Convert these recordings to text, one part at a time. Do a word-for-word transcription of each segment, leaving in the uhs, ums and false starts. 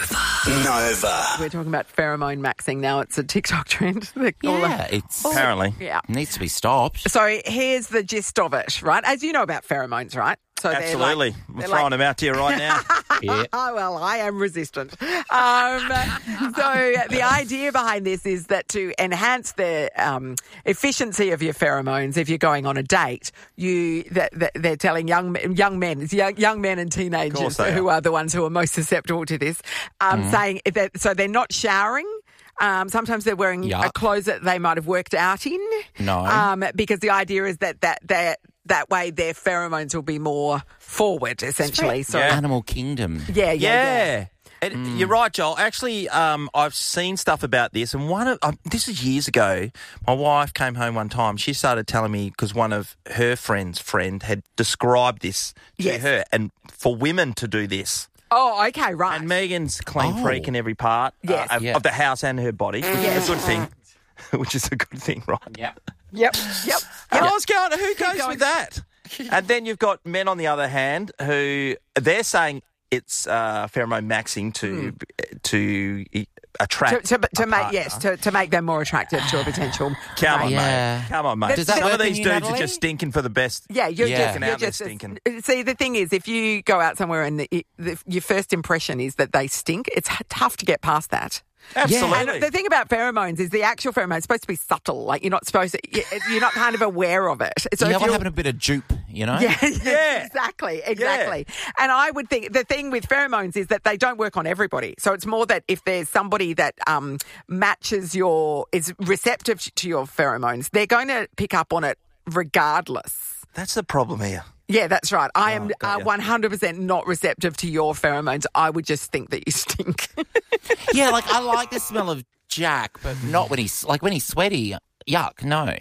Nova. We're talking about pheromone maxing now. It's a TikTok trend. Yeah, it's Apparently. Yeah. needs to be stopped. So here's the gist of it, right? As you know about pheromones, right? So they're Absolutely. like- I'm they're throwing like- them out to you right now. Yeah. Oh, well, I am resistant. Um, so the idea behind this is that to enhance the um, efficiency of your pheromones, if you're going on a date, you that, that they're telling young young men, it's young, young men and teenagers course they who are. are the ones who are most susceptible to this, um, saying that so they're not showering. Um, sometimes they're wearing Yuck. a clothes that they might have worked out in. No. Um, because the idea is that that that that way their pheromones will be more forward, essentially. So Yeah. Animal Kingdom. yeah, yeah, yeah. Yeah. And You're right, Joel. Actually, um, I've seen stuff about this, and one of um, this is years ago. My wife came home one time. She started telling me because one of her friends' friend had described this to Yes. her, and for women to do this. Oh, okay, right. And Megan's clean Oh. freak in every part Yes. uh, of, Yeah. of the house and her body, which Yes. is a good thing. Which is a good thing, right? Yeah. Yep, yep. And I was going, who goes going. with that? And then you've got men on the other hand who they're saying it's uh, pheromone maxing to to e- To, attract to, to a make partner. yes, to, to make them more attractive to a potential. Come on, mate. Yeah. mate. Come on, mate. Does that Some work of on these you, dudes Natalie? are just stinking for the best. Yeah, you're Yeah. just Fucking you're out there just stinking. see the thing is if you go out somewhere and the, the, your first impression is that they stink, it's h- tough to get past that. Absolutely. And the thing about pheromones is the actual pheromone is supposed to be subtle. Like you're not supposed to, you- you're not kind of aware of it. So You if know what you're- having a bit of dupe, you know? Yeah, Yeah. exactly, exactly. And I would think the thing with pheromones is that they don't work on everybody. So it's more that if there's somebody that um, matches your, is receptive to your pheromones, they're going to pick up on it regardless. That's the problem here. Yeah, that's right. I am got uh, ya. one hundred percent not receptive to your pheromones. I would just think that you stink. Yeah, like I like the smell of Jack, but not when he's like when he's sweaty. Yuck, no.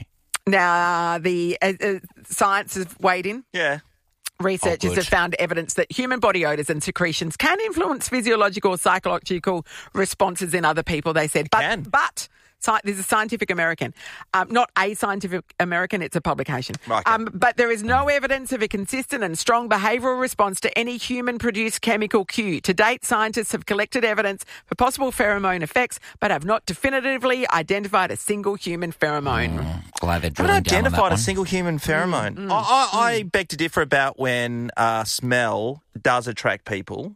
Now, the uh, uh, science has weighed in. Yeah. Researchers Oh, good. have found evidence that human body odours and secretions can influence physiological or psychological responses in other people, they said. But, can. but sci- there's a Scientific American, um, not a Scientific American, it's a publication. Right. Um, but there is no evidence of a consistent and strong behavioural response to any human-produced chemical cue. To date, scientists have collected evidence for possible pheromone effects, but have not definitively identified a single human pheromone. Glad they're I drilling haven't down on that identified a one. single human pheromone. Mm, I, I, I beg to differ about when uh, smell does attract people.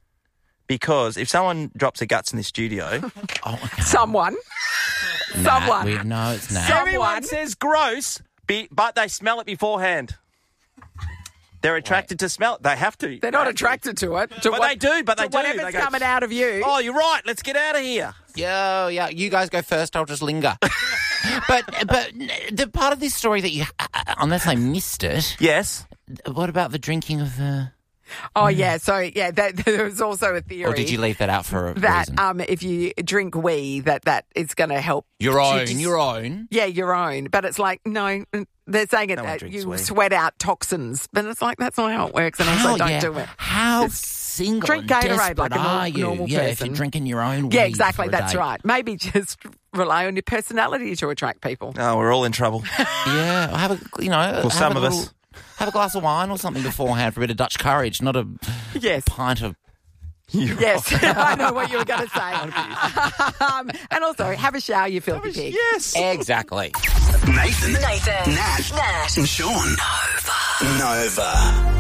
Because if someone drops their guts in the studio, Oh, okay. Someone. Nat, someone. we- no, it's Nat. Someone. everyone says gross, be, but they smell it beforehand. They're attracted to smell it. They have to. They're not attracted to it. To But they do, but to they do. Whatever's They go, coming out of you. Oh, you're right. Let's get out of here. Yo, yeah, you guys go first. I'll just linger. but but the part of this story that you, unless I missed it, Yes. what about the drinking of the? Oh, yeah. So, yeah, that, there was also a theory Or did you leave that out for a that reason? um, if you drink wee, that that is going to help. your own, you just- your own. Yeah, your own. But it's like, no, they're saying it No one that drinks you wee. sweat out toxins. But it's like, that's not how it works. And also, How, don't yeah, do it. How single drink and Gatorade desperate like a nor- are you? normal yeah, if person. you're drinking your own. Yeah, weed exactly. for a That's date. right. Maybe just rely on your personality to attract people. Oh, we're all in trouble. Yeah, have a you know. Well, have some a of little, us. have a glass of wine or something beforehand for a bit of Dutch courage, not a Yes. pint of. Yes. I know what you were going to say. um, and also, have a shower, you filthy pig. Yes. Exactly. Nathan, Nathan, Nat, Nat, and Sean. Nova. Nova.